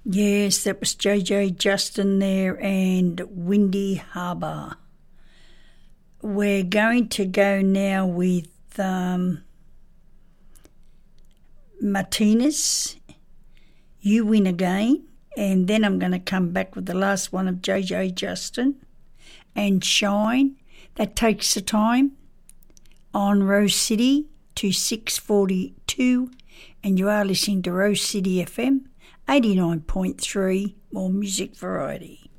Yes, that was JJ Justin there and Windy Harbour. We're going to go now with Martinez, You Win Again, and then I'm going to come back with the last one of JJ Justin and Shine. That takes the time on Rose City to 6:42, and you are listening to Rose City FM 89.3, more music variety.